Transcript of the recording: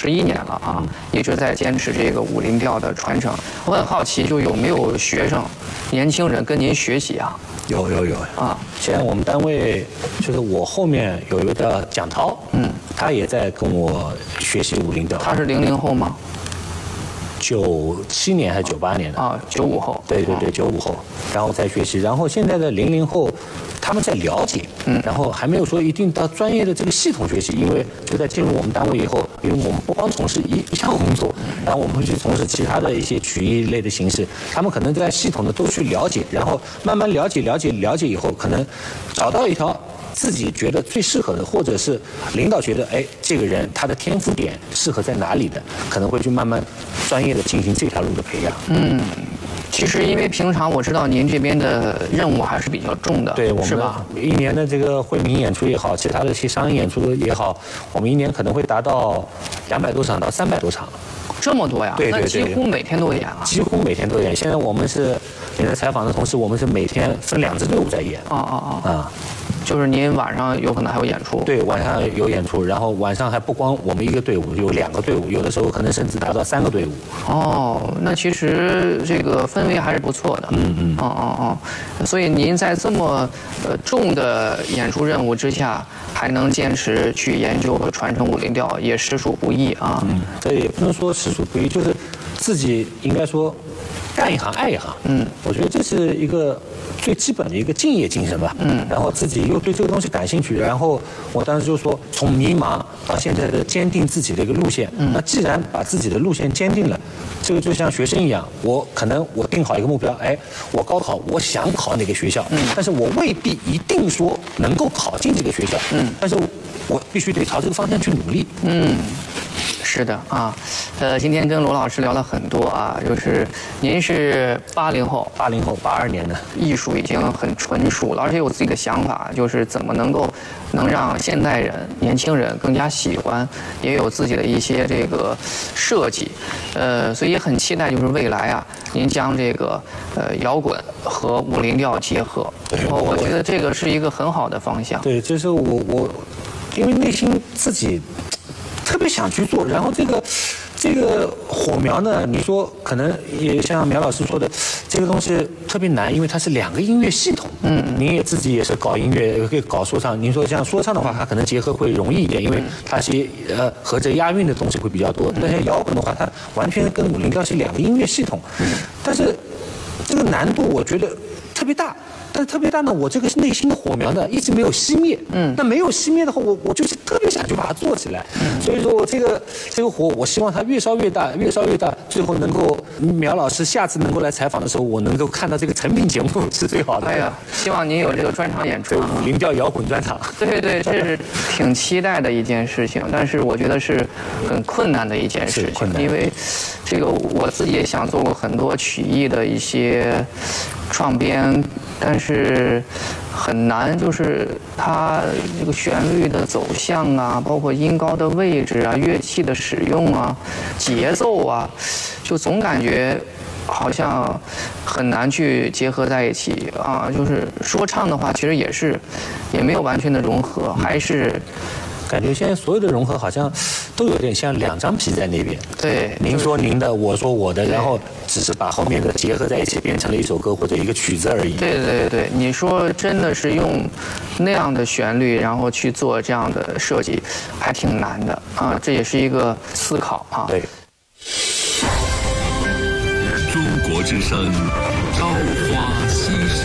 11年了啊，一直在坚持这个武林调的传承。我很好奇，就有没有学生、年轻人跟您学习啊？ 有啊！现在我们单位就是我后面有一个叫蒋涛，他也在跟我学习武林调。 他是00后吗 ？97年还是98年的啊？95后。 对，95后，然后再学习。然后现在的00后，他们在了解，然后还没有说一定到专业的这个系统学习，因为就在进入我们单位以后，因为我们不光从事一项工作，然后我们会去从事其他的一些曲艺类的形式，他们可能在系统的都去了解，然后慢慢了解以后，可能找到一条自己觉得最适合的，或者是领导觉得这个人他的天赋点适合在哪里的，可能会去慢慢专业的进行这条路的培养。 其实因为平常我知道您这边的任务还是比较重的， 对，我们是吧？ 一年的这个惠民演出也好，其他的一些商业演出也好，我们一年可能会达到200多场到300多场。 这么多呀？ 对， 那几乎每天都演啊？ 几乎每天都演。现在我们是你在采访的同时，我们是每天分2支队伍在演。 就是您晚上有可能还有演出？ 对，晚上有演出，然后晚上还不光我们一个队伍，有2个队伍，有的时候可能甚至达到3个队伍。 那其实这个氛围还是不错的。所以您在这么重的演出任务之下，还能坚持去研究和传承武林调，也实属不易啊。 这也不能说实属不易，就是自己应该说干一行爱一行。我觉得这是一个最基本的一个敬业精神吧。然后自己又对这个东西感兴趣，然后我当时就说，从迷茫到现在的坚定自己的一个路线。那既然把自己的路线坚定了，这个就像学生一样，我定好一个目标，我高考我想考哪个学校，但是我未必一定说能够考进这个学校。但是我必须得朝这个方向去努力。 是的啊，今天跟罗老师聊了很多啊，就是您是80后 ，82年的， 艺术已经很纯熟了，而且有自己的想法，就是怎么能让现代人、年轻人更加喜欢，也有自己的一些这个设计，所以也很期待，就是未来啊，您将这个摇滚和武林调结合，我觉得这个是一个很好的方向。 对，这是我因为内心自己特别想去做，然后这个火苗呢，你说可能也像苗老师说的，这个东西特别难，因为它是2个音乐系统。您也自己也是搞音乐，也可以搞说唱。您说像说唱的话，它可能结合会容易一点，因为它是合着押韵的东西会比较多。但是摇滚的话，它完全跟武林调是2个音乐系统，但是这个难度我觉得特别大。但是特别大呢，我这个内心的火苗呢一直没有熄灭。那没有熄灭的话，我就是特别想去把它做起来。所以说我这个火，我希望它越烧越大，最后能够苗老师下次能够来采访的时候，我能够看到这个成品节目是最好的。 希望您有这个专场演出， 武林调摇滚专场。 对，这是挺期待的一件事情，但是我觉得是很困难的一件事情，因为这个我自己也想做过很多曲艺的一些创编，但是很难，就是它这个旋律的走向啊，包括音高的位置啊，乐器的使用啊，节奏啊，就总感觉好像很难去结合在一起啊。就是说唱的话，其实也没有完全的融合，还是感觉现在所有的融合好像都有点像2张皮在那边。 对， 您说您的，我说我的，然后只是把后面的结合在一起，变成了一首歌或者一个曲子而已。 对，你说真的是用那样的旋律，然后去做这样的设计，还挺难的啊。这也是一个思考啊。 对。 中国之声，朝花夕拾。